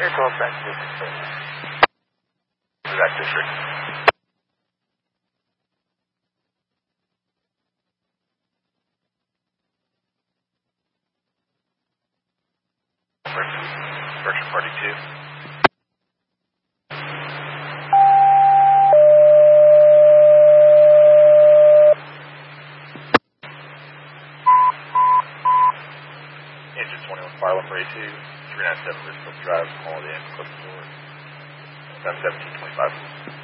Air 12 back to Back District. Correction Party 2. Engine 21 Fire Limber A2, 397 Richfield Drive, call it in, close the door. 1725.